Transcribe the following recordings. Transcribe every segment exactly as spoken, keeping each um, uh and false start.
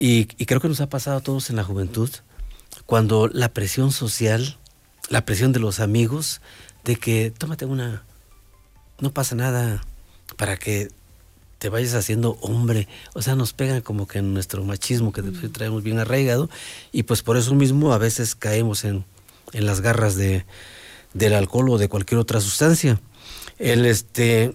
Y, y creo que nos ha pasado a todos en la juventud, cuando la presión social, la presión de los amigos, de que tómate una, no pasa nada, para que te vayas haciendo hombre, o sea, nos pegan como que en nuestro machismo que mm. traemos bien arraigado, y pues por eso mismo a veces caemos en, en las garras de, del alcohol o de cualquier otra sustancia. El, este,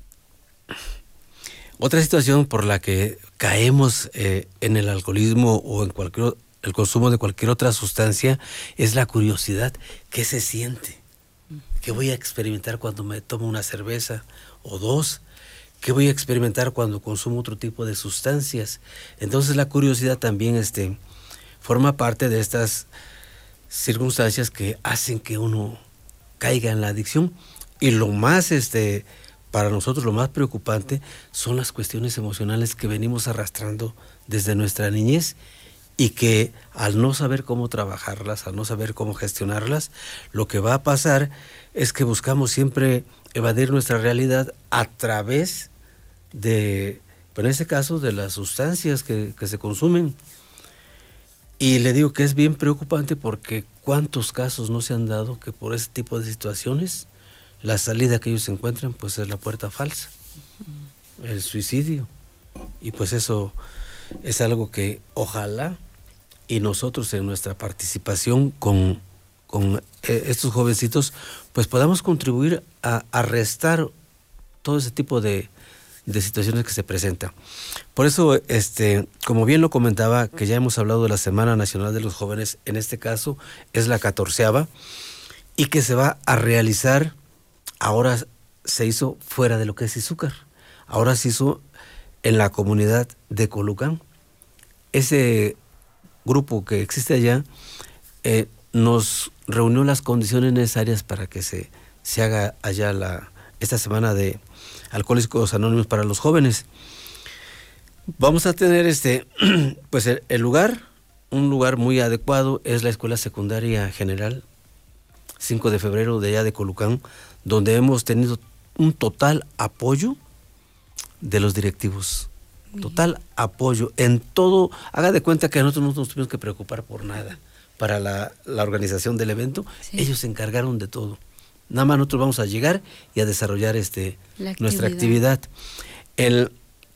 otra situación por la que caemos eh, en el alcoholismo o en cualquier el consumo de cualquier otra sustancia es la curiosidad. ¿Qué se siente? ¿Qué voy a experimentar cuando me tomo una cerveza o dos? ¿Qué voy a experimentar cuando consumo otro tipo de sustancias? Entonces la curiosidad también este, forma parte de estas circunstancias que hacen que uno caiga en la adicción. Y lo más, este, para nosotros, lo más preocupante son las cuestiones emocionales que venimos arrastrando desde nuestra niñez y que al no saber cómo trabajarlas, al no saber cómo gestionarlas, lo que va a pasar es que buscamos siempre evadir nuestra realidad a través de, en este caso, de las sustancias que, que se consumen. Y le digo que es bien preocupante porque cuántos casos no se han dado que por ese tipo de situaciones la salida que ellos encuentran pues es la puerta falsa, el suicidio. Y pues eso es algo que ojalá y nosotros en nuestra participación con, con estos jovencitos pues podamos contribuir a, a restar todo ese tipo de, de situaciones que se presentan. Por eso, este, como bien lo comentaba, que ya hemos hablado de la Semana Nacional de los Jóvenes, en este caso es la catorceava, y que se va a realizar, ahora se hizo fuera de lo que es Izúcar, ahora se hizo en la comunidad de Colucán. Ese grupo que existe allá eh, nos reunió las condiciones necesarias para que se, se haga allá la, esta semana de Alcohólicos Anónimos para los jóvenes. Vamos a tener este, pues el, el lugar, un lugar muy adecuado, es la Escuela Secundaria General cinco de febrero de allá de Colucán, donde hemos tenido un total apoyo de los directivos. Total apoyo en todo. Haga de cuenta que nosotros no nos tuvimos que preocupar por nada para la, la organización del evento. Sí. Ellos se encargaron de todo. Nada más nosotros vamos a llegar y a desarrollar este actividad. nuestra actividad. El,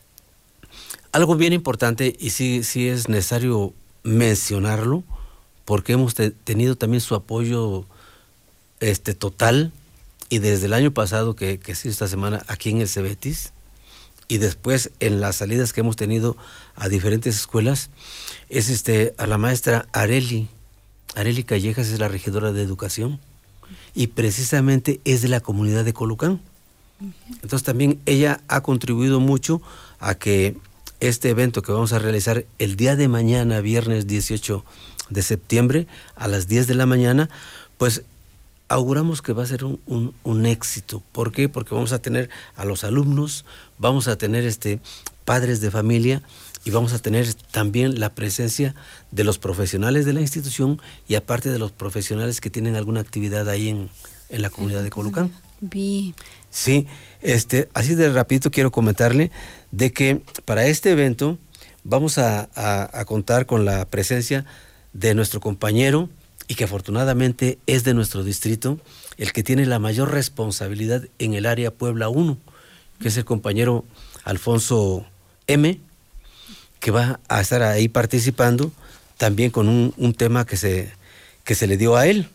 algo bien importante, y sí, sí es necesario mencionarlo, porque hemos te, tenido también su apoyo este, total, y desde el año pasado que, que sí, esta semana aquí en el Cebetis, y después en las salidas que hemos tenido a diferentes escuelas, es este a la maestra Areli, Areli Callejas, es la regidora de educación, y precisamente es de la comunidad de Colucán. Entonces también ella ha contribuido mucho a que este evento que vamos a realizar el día de mañana, viernes dieciocho de septiembre, a las diez de la mañana, pues auguramos que va a ser un, un, un éxito. ¿Por qué? Porque vamos a tener a los alumnos, vamos a tener este, padres de familia, y vamos a tener también la presencia de los profesionales de la institución, y aparte de los profesionales que tienen alguna actividad ahí en, en la comunidad de Colucán. Vi. Sí, este, así de rapidito quiero comentarle de que para este evento vamos a, a, a contar con la presencia de nuestro compañero, y que afortunadamente es de nuestro distrito, el que tiene la mayor responsabilidad en el área Puebla uno, que es el compañero Alfonso M., que va a estar ahí participando también con un, un tema que se, que se le dio a él.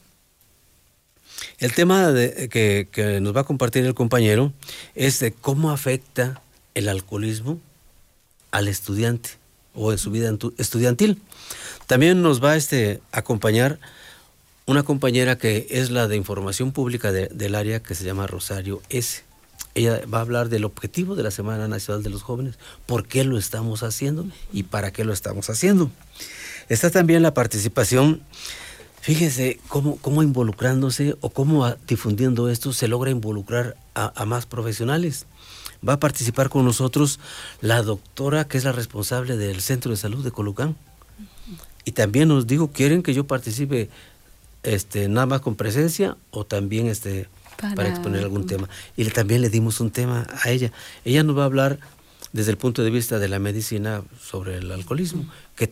El tema de, que, que nos va a compartir el compañero es de cómo afecta el alcoholismo al estudiante o en su vida estudiantil. También nos va a este, acompañar una compañera que es la de información pública de, del área, que se llama Rosario S. Ella va a hablar del objetivo de la Semana Nacional de los Jóvenes, por qué lo estamos haciendo y para qué lo estamos haciendo. Está también la participación, fíjese cómo, cómo involucrándose o cómo a, difundiendo esto se logra involucrar a, a más profesionales. Va a participar con nosotros la doctora que es la responsable del Centro de Salud de Colucán. Y también nos dijo, ¿quieren que yo participe este, nada más con presencia o también este, para, para exponer algún tema? Y le, también le dimos un tema a ella. Ella nos va a hablar desde el punto de vista de la medicina sobre el alcoholismo, que